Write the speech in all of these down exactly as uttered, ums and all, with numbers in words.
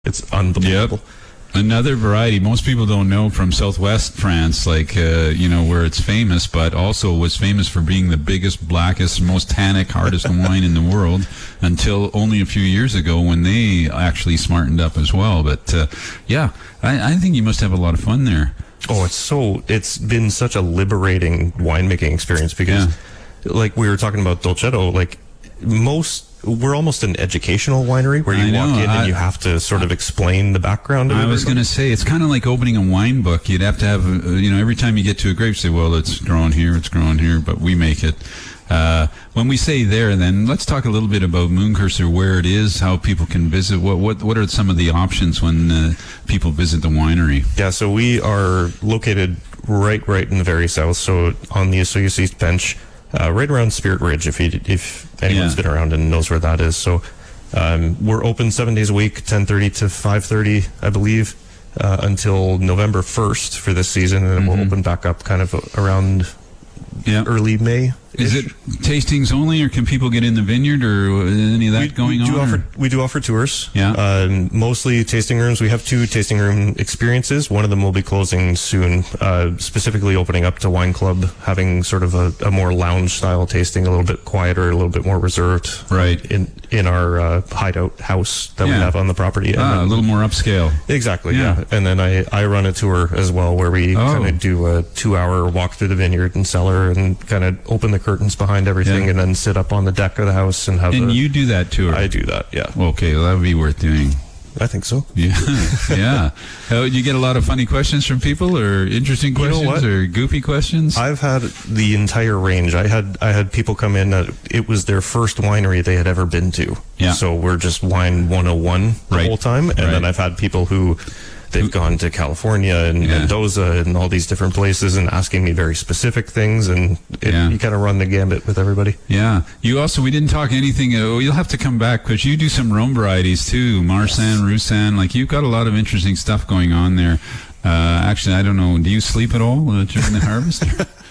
It's unbelievable. Yep. Another variety most people don't know from Southwest France, like, uh, you know, where it's famous, but also was famous for being the biggest, blackest, most tannic, hardest wine in the world until only a few years ago when they actually smartened up as well. But, uh, yeah, I, I think you must have a lot of fun there. Oh, it's so, it's been such a liberating winemaking experience because, yeah. like we were talking about Dolcetto, like most, we're almost an educational winery where you I walk know, in I, and you have to sort of explain the background of it. I was going to say, it's kind of like opening a wine book. You'd have to have, uh, you know, every time you get to a grape, say, well, it's grown here, it's grown here, but we make it. Uh, when we say there, then, let's talk a little bit about Mooncursor, where it is, how people can visit. What what, what are some of the options when uh, people visit the winery? Yeah, so we are located right, right in the very south, so on the Osoyoos East Bench. Uh, right around Spirit Ridge, if you, if anyone's yeah. been around and knows where that is. So um, we're open seven days a week, ten thirty to five thirty, I believe, uh, until November first for this season, and then mm-hmm. we'll open back up kind of around yeah. early May. Is it tastings only, or can people get in the vineyard, or any of that we, going we do on? Offer, we do offer tours. Yeah. Um, mostly tasting rooms. We have two tasting room experiences. One of them will be closing soon, uh, specifically opening up to Wine Club, having sort of a, a more lounge style tasting, a little bit quieter, a little bit more reserved. Right. In in our uh, hideout house that yeah. we have on the property. And ah, then, a little more upscale. Exactly. Yeah. yeah. And then I, I run a tour as well, where we oh. kind of do a two hour walk through the vineyard and cellar and kind of open the curtains behind everything. Everything, yeah. and then sit up on the deck of the house and have. And a, you do that tour? I do that, yeah. Okay, well, that would be worth doing. I think so. Yeah, yeah. Uh, you get a lot of funny questions from people, or interesting questions, you know what? Or goofy questions. I've had the entire range. I had I had people come in that it was their first winery they had ever been to. Yeah. So we're just wine one oh one the right. whole time, and right. then I've had people who. They've gone to California and yeah. Mendoza and all these different places and asking me very specific things, and it, yeah. you kind of run the gambit with everybody. Yeah. You also, we didn't talk anything, uh, you'll have to come back because you do some Rhone varieties too, Marsanne, yes. Roussanne, like you've got a lot of interesting stuff going on there. Uh, actually, I don't know, do you sleep at all uh, during the harvest?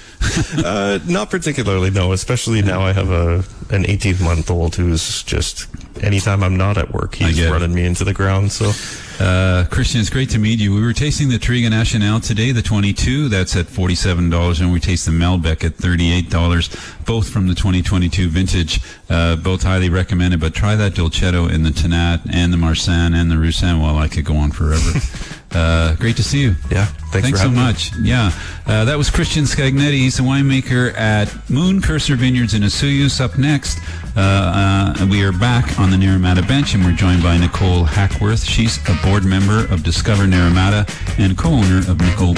uh, not particularly, no, especially now I have a an eighteen-month-old who's just, anytime I'm not at work, he's running me into the ground, so... Uh, Christian, it's great to meet you. We were tasting the Touriga Nacional today, the twenty-two. That's at forty-seven dollars, and we taste the Malbec at thirty-eight dollars, both from the twenty twenty-two vintage. Uh, both highly recommended, but try that Dolcetto and the Tannat and the Marsanne and the Roussanne. Well, I could go on forever. uh, great to see you. Yeah, thanks, thanks for so having much. Me. Yeah, uh, that was Christian Scagnetti. He's a winemaker at Mooncursor Vineyards in Osoyoos. Up next, uh, uh, we are back on the Naramata bench, and we're joined by Nicole Hackworth. She's a board member of Discover Naramata and co-owner of Nicole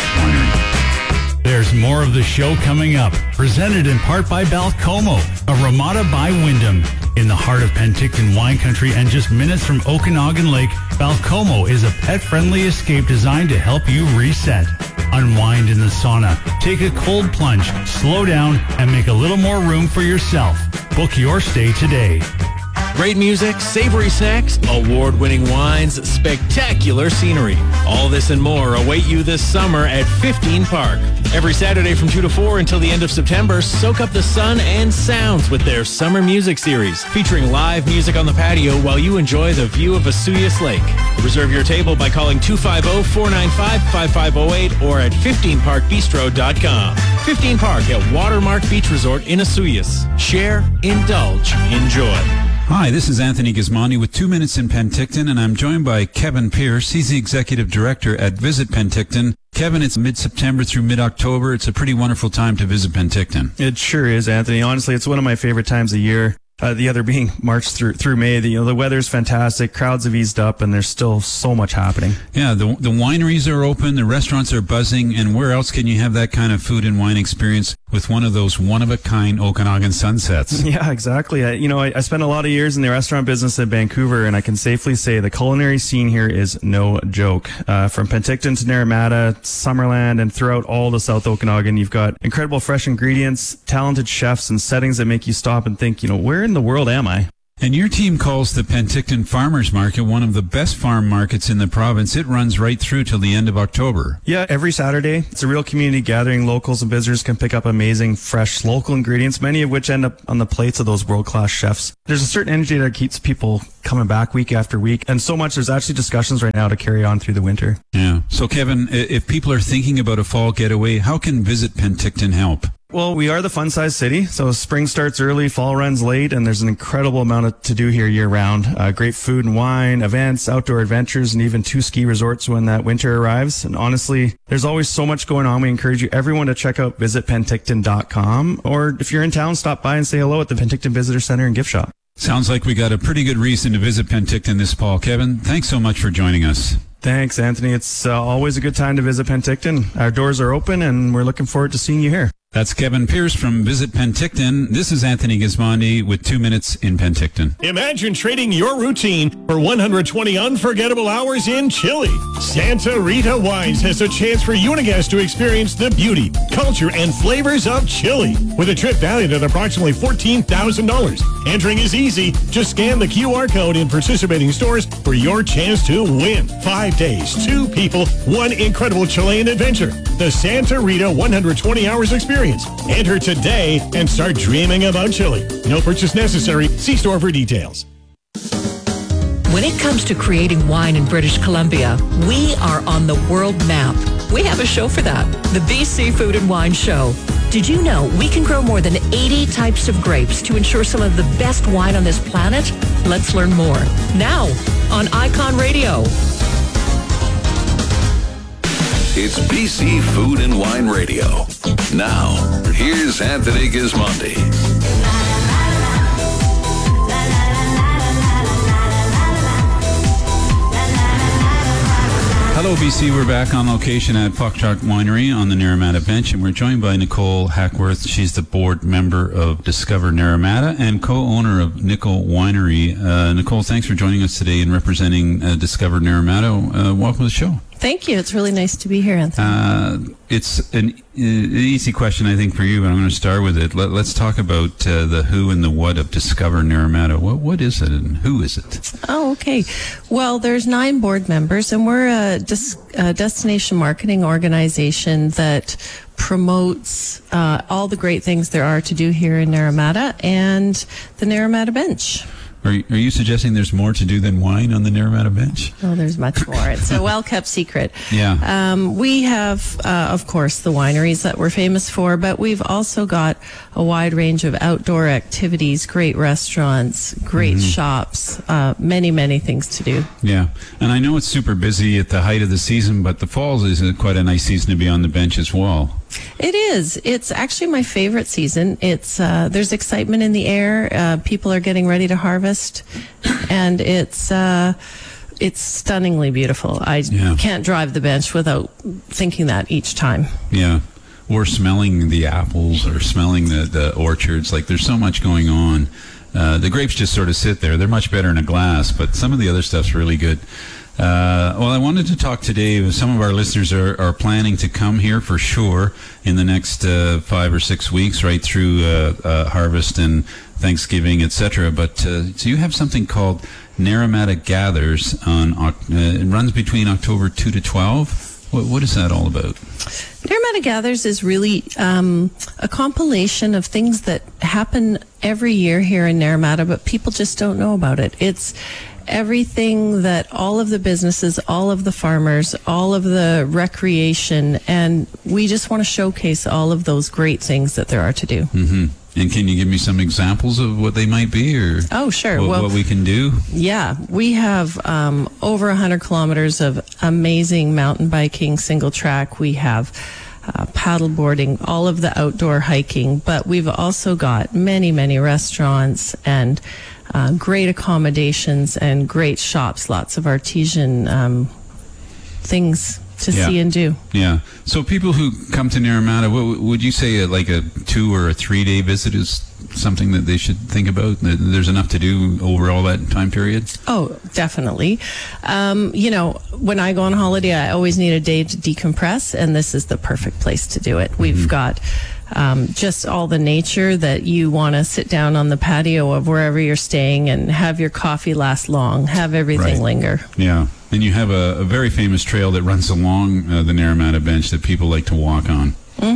Winery. There's more of the show coming up, presented in part by Balcomo, a Ramada by Wyndham. In the heart of Penticton wine country and just minutes from Okanagan Lake, Balcomo is a pet-friendly escape designed to help you reset. Unwind in the sauna, take a cold plunge, slow down, and make a little more room for yourself. Book your stay today. Great music, savory snacks, award-winning wines, spectacular scenery. All this and more await you this summer at fifteen Park. Every Saturday from two to four until the end of September, soak up the sun and sounds with their summer music series, featuring live music on the patio while you enjoy the view of Osoyoos Lake. Reserve your table by calling two five zero, four nine five, five five zero eight or at fifteen park bistro dot com. fifteen Park at Watermark Beach Resort in Osoyoos. Share, indulge, enjoy. Hi, this is Anthony Gismondi with Two Minutes in Penticton, and I'm joined by Kevin Pierce. He's the Executive Director at Visit Penticton. Kevin, it's mid-September through mid-October. It's a pretty wonderful time to visit Penticton. It sure is, Anthony. Honestly, it's one of my favorite times of year. Uh, the other being March through through May. The, you know, the weather's fantastic. Crowds have eased up, and there's still so much happening. Yeah, the the wineries are open, the restaurants are buzzing, and where else can you have that kind of food and wine experience with one of those one-of-a-kind Okanagan sunsets? Yeah, exactly. I, you know, I, I spent a lot of years in the restaurant business in Vancouver, and I can safely say the culinary scene here is no joke. Uh, from Penticton to Naramata, Summerland, and throughout all the South Okanagan, you've got incredible fresh ingredients, talented chefs, and settings that make you stop and think, you know, where in the world am I? And your team calls the Penticton Farmers Market one of the best farm markets in the province. It runs right through till the end of October. Yeah, every Saturday. It's a real community gathering. Locals and visitors can pick up amazing, fresh, local ingredients, many of which end up on the plates of those world-class chefs. There's a certain energy that keeps people coming back week after week, and so much there's actually discussions right now to carry on through the winter. Yeah. So, Kevin, i- if people are thinking about a fall getaway, how can Visit Penticton help? Well, we are the fun-sized city, so spring starts early, fall runs late, and there's an incredible amount of, to do here year-round. Uh, great food and wine, events, outdoor adventures, and even two ski resorts when that winter arrives. And honestly, there's always so much going on. We encourage you, everyone, to check out visit penticton dot com, or if you're in town, stop by and say hello at the Penticton Visitor Center and Gift Shop. Sounds like we got a pretty good reason to visit Penticton this fall. Kevin, thanks so much for joining us. Thanks, Anthony. It's uh, always a good time to visit Penticton. Our doors are open, and we're looking forward to seeing you here. That's Kevin Pierce from Visit Penticton. This is Anthony Gismondi with Two Minutes in Penticton. Imagine trading your routine for one hundred twenty unforgettable hours in Chile. Santa Rita Wines has a chance for you and a guest to experience the beauty, culture, and flavors of Chile with a trip valued at approximately fourteen thousand dollars. Entering is easy. Just scan the Q R code in participating stores for your chance to win. Five days, two people, one incredible Chilean adventure. The Santa Rita one hundred twenty hours experience. Enter today and start dreaming about Chile. No purchase necessary. See store for details. When it comes to creating wine in British Columbia, we are on the world map. We have a show for that, the B C Food and Wine Show. Did you know we can grow more than eighty types of grapes to ensure some of the best wine on this planet? Let's learn more now on Icon Radio. It's B C Food and Wine Radio. Now, here's Anthony Gismondi. Hello, B C. We're back on location at Foxtrot Winery on the Naramata Bench, and we're joined by Nicole Hackworth. She's the board member of Discover Naramata and co-owner of Nickel Winery. Uh, Nicole, thanks for joining us today and representing uh, Discover Naramata. Uh, welcome to the show. Thank you. It's really nice to be here, Anthony. Uh, it's an, uh, an easy question, I think, for you, but I'm going to start with it. Let, let's talk about uh, the who and the what of Discover Naramata. What, what is it and who is it? Oh, okay. Well, there's nine board members, and we're a, dis- a destination marketing organization that promotes uh, all the great things there are to do here in Naramata and the Naramata Bench. Are you, are you suggesting there's more to do than wine on the Naramata Bench? Oh, there's much more. It's a well-kept secret. Yeah. Um, we have, uh, of course, the wineries that we're famous for, but we've also got a wide range of outdoor activities, great restaurants, great mm-hmm. shops, uh, many, many things to do. Yeah. And I know it's super busy at the height of the season, but the fall is a, quite a nice season to be on the bench as well. It is. It's actually my favorite season. It's uh, there's excitement in the air. Uh, people are getting ready to harvest, and it's uh, it's stunningly beautiful. I yeah. can't drive the bench without thinking that each time. Yeah, or smelling the apples, or smelling the, the orchards. Like there's so much going on. Uh, the grapes just sort of sit there. They're much better in a glass, but some of the other stuff's really good. Uh, well, I wanted to talk today. Some of our listeners are, are planning to come here for sure in the next uh, five or six weeks, right through uh, uh, harvest and Thanksgiving, et cetera. But uh, so you have something called Naramata Gathers on. Uh, it runs between October two to twelve. What, what is that all about? Naramata Gathers is really um, a compilation of things that happen every year here in Naramata, but people just don't know about it. It's everything that all of the businesses, all of the farmers, all of the recreation, and we just want to showcase all of those great things that there are to do. Mm-hmm. And can you give me some examples of what they might be, or oh, sure. what, well, what we can do? Yeah, we have um, over one hundred kilometers of amazing mountain biking, single track. We have uh, paddle boarding, all of the outdoor hiking, but we've also got many, many restaurants and Uh, great accommodations and great shops, lots of artisan um, things to yeah. see and do. Yeah. So people who come to Naramata, what would you say uh, like a two or a three day visit is something that they should think about? There's enough to do over all that time period? Oh, definitely. Um, you know, when I go on holiday, I always need a day to decompress, and this is the perfect place to do it. We've mm-hmm. got um, just all the nature that you want to sit down on the patio of wherever you're staying and have your coffee last long, have everything Right. linger. Yeah. And you have a, a very famous trail that runs along uh, the Naramata Bench that people like to walk on.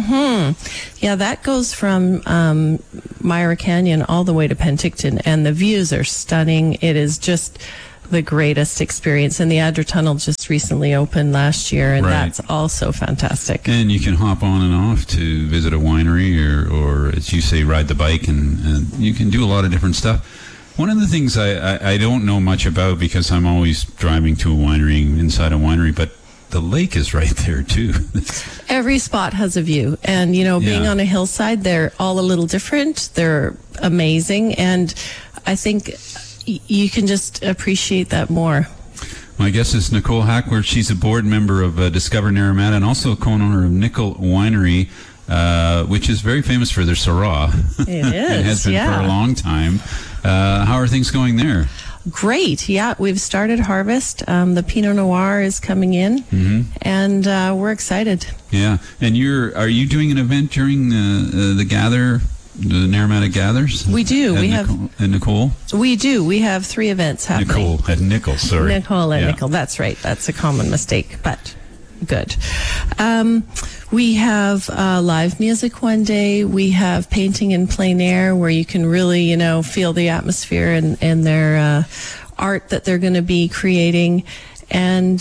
Mm-hmm. Yeah, that goes from um, Myra Canyon all the way to Penticton, and the views are stunning. It is just the greatest experience. And the Adra Tunnel just recently opened last year, and Right. that's also fantastic. And you can hop on and off to visit a winery or, or as you say, ride the bike, and, and you can do a lot of different stuff. One of the things I, I, I don't know much about because I'm always driving to a winery, inside a winery, but the lake is right there too. Every spot has a view, and you know, being Yeah. on a hillside, they're all a little different. They're amazing, and I think y- you can just appreciate that more. My guest is Nicole Hackworth. She's a board member of uh, Discover Naramata and also a co-owner of Nickel Winery, uh, which is very famous for their Syrah. It It has is, been yeah. for a long time. Uh, how are things going there? Great. Yeah, we've started harvest. Um, the Pinot Noir is coming in, Mm-hmm. and uh, we're excited. Yeah, and you're are you doing an event during uh, uh, the gather, the Naramata Gathers? We do. At We have- Nicole, at Nicole. We do. We have three events happening. Nicole at Nickel. Sorry, Nicole and Yeah. Nickel. That's right. That's a common mistake, but good. Um, we have uh, live music one day. We have painting in plein air where you can really, you know, feel the atmosphere and, and their uh, art that they're going to be creating. And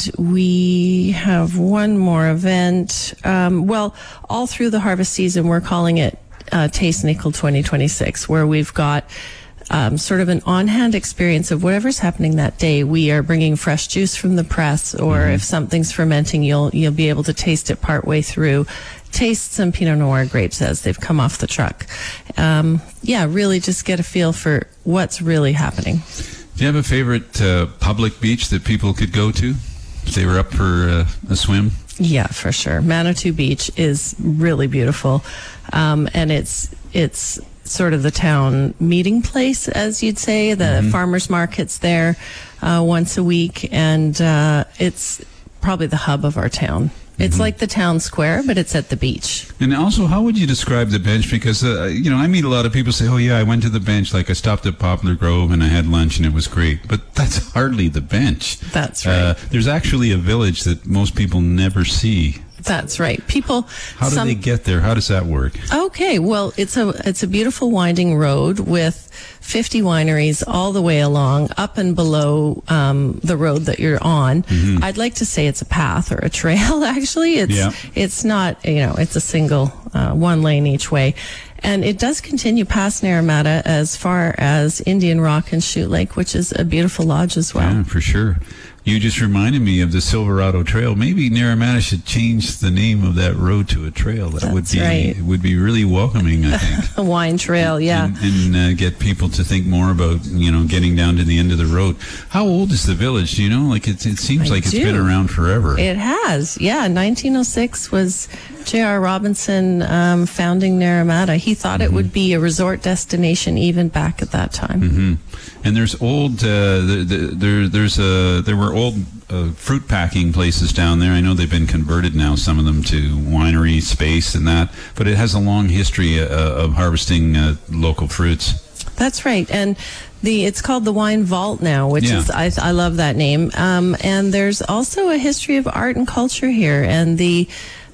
we have one more event. Um, well, all through the harvest season, we're calling it uh, Taste Nickel twenty twenty-six, where we've got Um, sort of an on-hand experience of whatever's happening that day. We are bringing fresh juice from the press, or Mm-hmm. if something's fermenting, you'll you'll be able to taste it partway through. Taste some Pinot Noir grapes as they've come off the truck. Um, yeah, really just get a feel for what's really happening. Do you have a favorite uh, public beach that people could go to if they were up for uh, a swim? Yeah, for sure. Manitou Beach is really beautiful, um, and it's it's sort of the town meeting place, as you'd say. The Mm-hmm. farmers market's there uh, once a week, and uh, it's probably the hub of our town. It's like the town square, but it's at the beach. And also, how would you describe the bench? Because, uh, you know, I meet a lot of people say, oh, yeah, I went to the bench. Like, I stopped at Poplar Grove and I had lunch and it was great. But that's hardly the bench. That's right. Uh, there's actually a village that most people never see. That's right. People. How do some- they get there? How does that work? Okay, well, it's a it's a beautiful winding road with fifty wineries all the way along, up and below um, the road that you're on. Mm-hmm. I'd like to say it's a path or a trail. Actually, it's Yeah. it's not. You know, it's a single uh, one lane each way, and it does continue past Naramata as far as Indian Rock and Shoot Lake, which is a beautiful lodge as well. Yeah, for sure. You just reminded me of the Silverado Trail. Maybe Naramata should change the name of that road to a trail. That would That's be right. would be really welcoming, I think. A wine trail, yeah. and, and uh, get people to think more about, you know, getting down to the end of the road. How old is the village? Do you know? Like, it, it seems I like it's do. been around forever. It has, yeah. nineteen oh six was J R. Robinson um, founding Naramata. He thought Mm-hmm. it would be a resort destination even back at that time. Mm-hmm. And there's old, uh, the, the, there, there's a, there were old uh, fruit packing places down there. I know they've been converted now, some of them to winery space and that, but it has a long history uh, of harvesting uh, local fruits. That's right, and the it's called the Wine Vault now, which Yeah. is I, I love that name. Um, and there's also a history of art and culture here, and the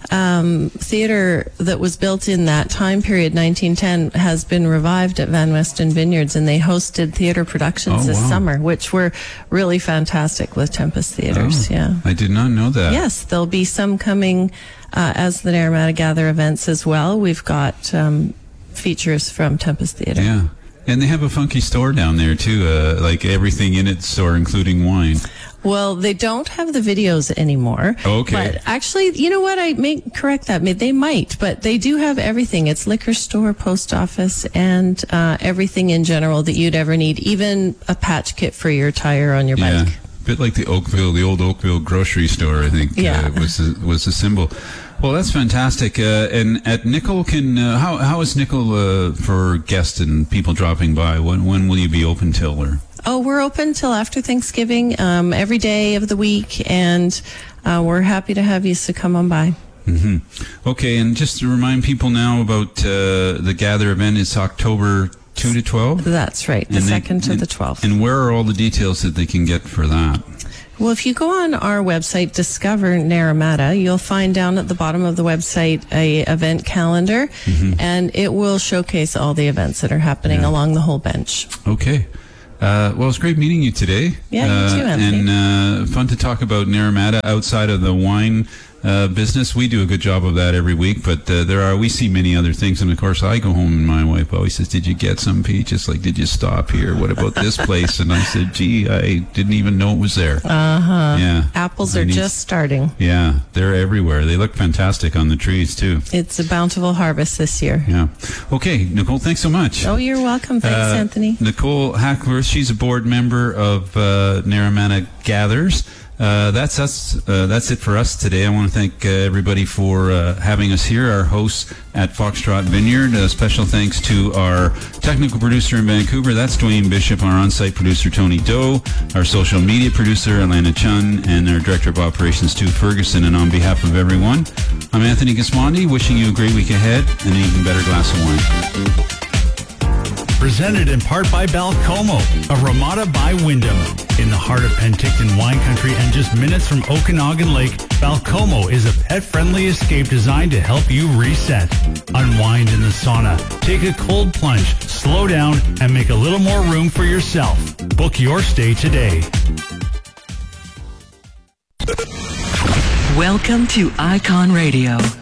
um, theater that was built in that time period, nineteen ten, has been revived at Van Weston Vineyards, and they hosted theater productions Oh, this wow. summer, which were really fantastic with Tempest Theaters. Oh, Yeah. I did not know that. Yes, there'll be some coming uh, as the Naramata Gather events as well. We've got um, features from Tempest Theater. Yeah. And they have a funky store down there, too, uh, like everything in its store, including wine. Well, they don't have the videos anymore. Okay. But actually, you know what? I may correct that. May- They might, but they do have everything. It's liquor store, post office, and uh, everything in general that you'd ever need, even a patch kit for your tire on your Yeah. bike. A bit like the Oakville, the old Oakville grocery store, I think, Yeah. uh, was the, was the symbol. Well, that's fantastic. Uh, and at Nickel, can uh, how how is Nickel uh, for guests and people dropping by? When when will you be open till? Or Oh, we're open till after Thanksgiving, um, every day of the week, and uh, we're happy to have you, so come on by. Mm-hmm. Okay, and just to remind people now about uh, the Gather event, it's October two to twelve? That's right, the And they- second to and- the twelfth. And where are all the details that they can get for that? Well, if you go on our website, Discover Naramata, you'll find down at the bottom of the website a event calendar, and it will showcase all the events that are happening Yeah. along the whole bench. Okay. Uh, well, it's great meeting you today. Yeah, you uh, too, Anthony. And uh, fun to talk about Naramata outside of the wine uh, business. We do a good job of that every week, but uh, there are we see many other things. And of course, I go home and my wife always says, "Did you get some peaches? Like, did you stop here? What about this place?" And I said, "Gee, I didn't even know it was there." Uh huh. Yeah, Apples I are need- just starting. Yeah, they're everywhere. They look fantastic on the trees too. It's a bountiful harvest this year. Yeah. Okay, Nicole, thanks so much. Oh, you're welcome. Thanks, Uh, Anthony. Nicole Hackworth, she's a board member of uh, Naramata Gathers. Uh, that's us. Uh, that's it for us today. I want to thank uh, everybody for uh, having us here. Our hosts at Foxtrot Vineyard. Uh, special thanks to our technical producer in Vancouver. That's Dwayne Bishop. Our on-site producer Tony Doe. Our social media producer Alana Chun, and our director of operations Stu Ferguson. And on behalf of everyone, I'm Anthony Gismondi. Wishing you a great week ahead and an even better glass of wine. Presented in part by Balcomo, a Ramada by Wyndham. In the heart of Penticton wine country and just minutes from Okanagan Lake, Balcomo is a pet-friendly escape designed to help you reset. Unwind in the sauna, take a cold plunge, slow down, and make a little more room for yourself. Book your stay today. Welcome to Icon Radio.